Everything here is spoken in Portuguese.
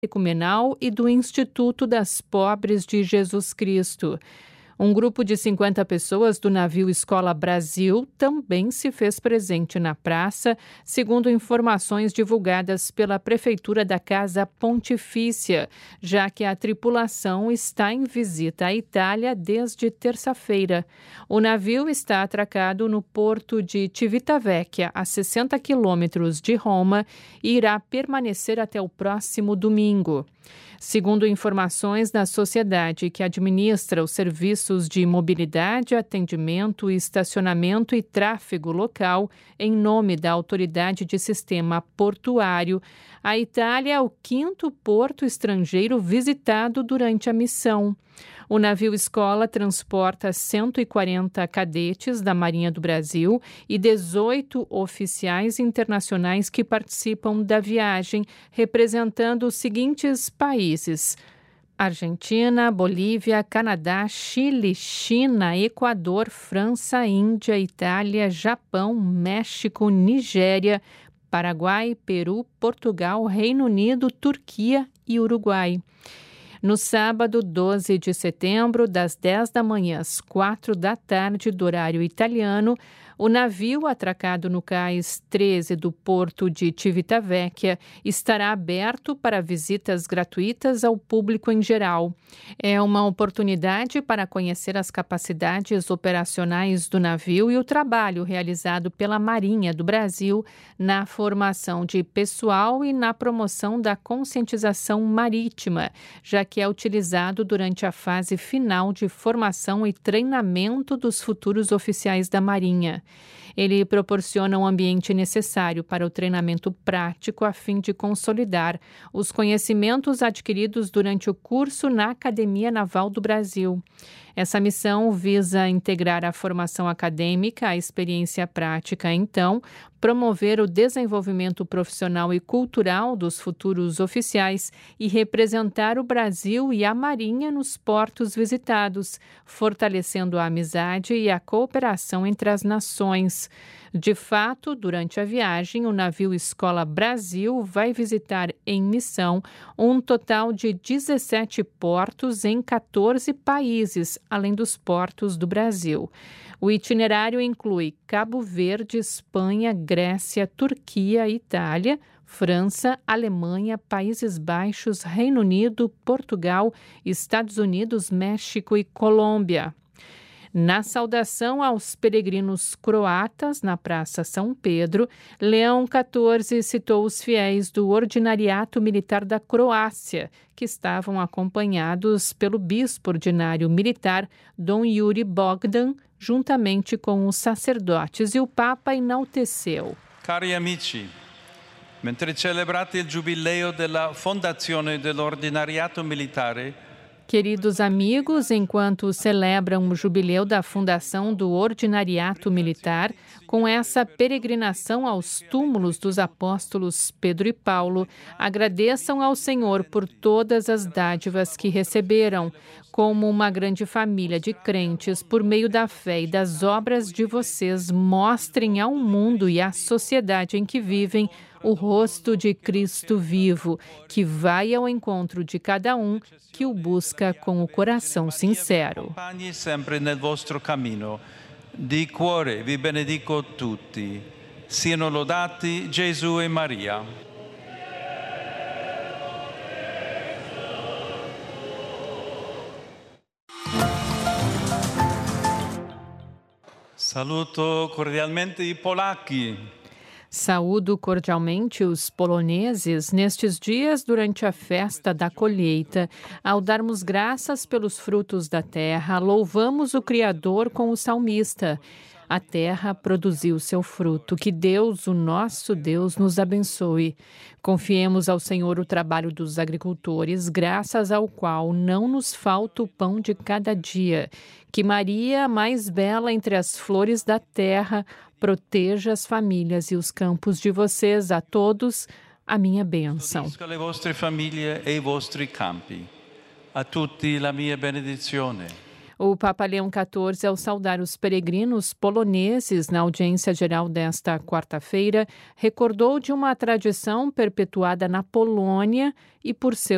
Ecumenal e do Instituto das Pobres de Jesus Cristo. Um grupo de 50 pessoas do navio Escola Brasil também se fez presente na praça, segundo informações divulgadas pela Prefeitura da Casa Pontifícia, já que a tripulação está em visita à Itália desde terça-feira. O navio está atracado no porto de Civitavecchia, a 60 quilômetros de Roma, e irá permanecer até o próximo domingo. Segundo informações da sociedade que administra os serviços de mobilidade, atendimento, estacionamento e tráfego local, em nome da Autoridade de Sistema Portuário, a Itália é o 5º porto estrangeiro visitado durante a missão. O navio Escola transporta 140 cadetes da Marinha do Brasil e 18 oficiais internacionais que participam da viagem, representando os seguintes países: Argentina, Bolívia, Canadá, Chile, China, Equador, França, Índia, Itália, Japão, México, Nigéria, Paraguai, Peru, Portugal, Reino Unido, Turquia e Uruguai. No sábado, 12 de setembro, das 10 da manhã às 4 da tarde do horário italiano, o navio atracado no cais 13 do porto de Civitavecchia estará aberto para visitas gratuitas ao público em geral. É uma oportunidade para conhecer as capacidades operacionais do navio e o trabalho realizado pela Marinha do Brasil na formação de pessoal e na promoção da conscientização marítima, já que é utilizado durante a fase final de formação e treinamento dos futuros oficiais da Marinha. Ele proporciona um ambiente necessário para o treinamento prático a fim de consolidar os conhecimentos adquiridos durante o curso na Academia Naval do Brasil. Essa missão visa integrar a formação acadêmica à experiência prática, então, promover o desenvolvimento profissional e cultural dos futuros oficiais e representar o Brasil e a Marinha nos portos visitados, fortalecendo a amizade e a cooperação entre as nações. De fato, durante a viagem, o navio Escola Brasil vai visitar em missão um total de 17 portos em 14 países, além dos portos do Brasil. O itinerário inclui Cabo Verde, Espanha, Grécia, Turquia, Itália, França, Alemanha, Países Baixos, Reino Unido, Portugal, Estados Unidos, México e Colômbia. Na saudação aos peregrinos croatas na Praça São Pedro, Leão XIV citou os fiéis do Ordinariato Militar da Croácia, que estavam acompanhados pelo bispo ordinário militar Dom Yuri Bogdan, juntamente com os sacerdotes, e o Papa enalteceu. Cari amici, mentre celebrate il giubileo della fondazione dell'Ordinariato Militare, Queridos amigos, enquanto celebram o jubileu da fundação do Ordinariato Militar, com essa peregrinação aos túmulos dos apóstolos Pedro e Paulo, agradeçam ao Senhor por todas as dádivas que receberam, como uma grande família de crentes, por meio da fé e das obras de vocês, mostrem ao mundo e à sociedade em que vivem o rosto de Cristo vivo, que vai ao encontro de cada um que o busca com o coração sincero. Acompanhi sempre nel vostro cammino. Di cuore vi benedico tutti. Siano lodati Gesù e Maria. Saluto cordialmente i polacchi. Saúdo cordialmente os poloneses nestes dias durante a festa da colheita. Ao darmos graças pelos frutos da terra, louvamos o Criador com o salmista. A terra produziu seu fruto. Que Deus, o nosso Deus, nos abençoe. Confiemos ao Senhor o trabalho dos agricultores, graças ao qual não nos falta o pão de cada dia. Que Maria, a mais bela entre as flores da terra, proteja as famílias e os campos de vocês, a todos, a minha bênção. Benedisca le vostre famiglie e i vostri campi. A tutti la mia benedizione. O Papa Leão XIV, ao saudar os peregrinos poloneses na audiência geral desta quarta-feira, recordou de uma tradição perpetuada na Polônia e por seu